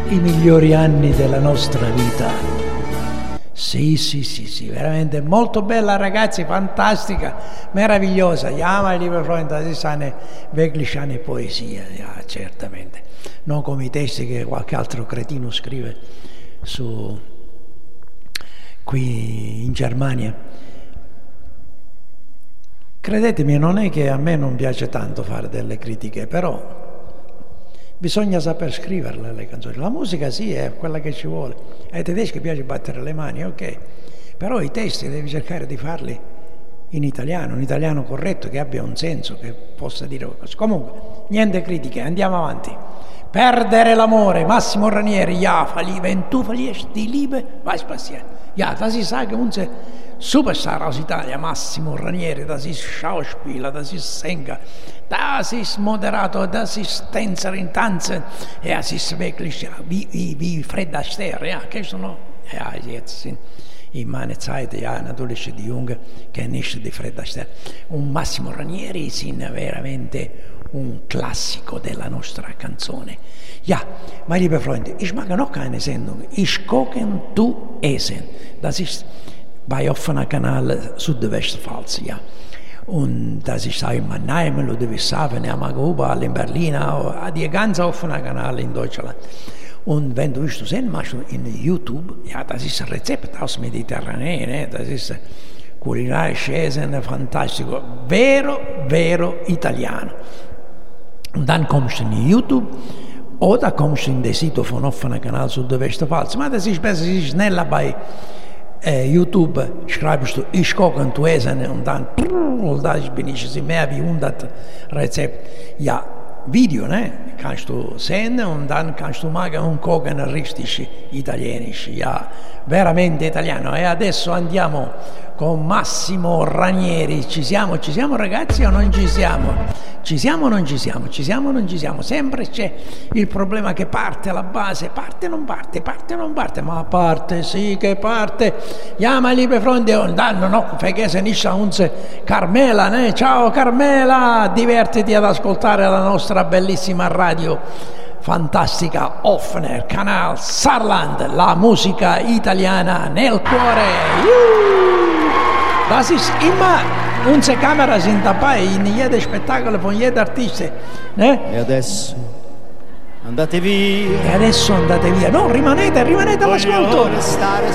i migliori anni della nostra vita. Sì, veramente molto bella, ragazzi, fantastica, meravigliosa. Ja, mein lieber Freund, das ist wirklich eine Poesia, ja, certamente. Non come i testi che qualche altro cretino scrive qui in Germania. Credetemi, non è che a me non piace tanto fare delle critiche, però bisogna saper scriverle le canzoni. La musica sì, è quella che ci vuole. Ai tedeschi piace battere le mani, ok. Però i testi devi cercare di farli in italiano, un italiano corretto, che abbia un senso, che possa dire qualcosa. Comunque, niente critiche, andiamo avanti. Perdere l'amore, Massimo Ranieri, ja, wenn du verlierst die Liebe, was passiert? Ja, das ist unser Superstar aus Italien, Massimo Ranieri, das ist Schauspieler, das ist Sänger, das ist Moderator, das ist Tänzerin, Tanzen, ja, es ist wirklich ja, wie Fred Astaire, ja, kennst du noch? Ja, jetzt in meiner Zeit, ja, natürlich die Jungen kenne ich die Fred Astaire. Und Massimo Ranieri sind veramente un classico della nostra canzone. Ja, meine liebe Freunde, ich mache noch eine Sendung. Ich kochen, du essen. Das ist bei offener Kanal Südwestpfalz, ja. Und das ist auch in Mannheim, Ludwigshafen, überall in Berlin, auch die ganz offene Kanal in Deutschland. Und wenn du willst du sehen, machst du in YouTube, ja, das ist ein Rezept aus Mediterranee, ne? Das ist kulinarisches Essen, fantastico, vero italiano. Und dann kommst du in YouTube oder kommst du in das Sito von offener Kanal Südwestpfalz. Aber das ist besser, es ist schneller bei YouTube, schreibst du ich koche und du essen und dann da bin ich mehr wie 100 Rezepte. Ja, Video, ne? Kannst du sehen und dann kannst du machen und kochen richtig italienisch, ja, veramente italiano. E adesso andiamo con Massimo Ranieri. Ci siamo ragazzi o non ci siamo? Ci siamo o non ci siamo? Ci siamo o non ci siamo? Sempre c'è il problema che parte alla base, parte non parte, ma parte sì che parte. Ja, meine liebe Freunde, und dann noch vergessen nicht uns Carmela, ne? Ciao Carmela, divertiti ad ascoltare la nostra bellissima radio fantastica Offener Kanal Saarland, la musica italiana nel cuore. Das ist immer, unsere Kameras sind dabei in jedem Spettacolo von jeder Artista. Ne? E adesso andate via. No, rimanete all'ascolto.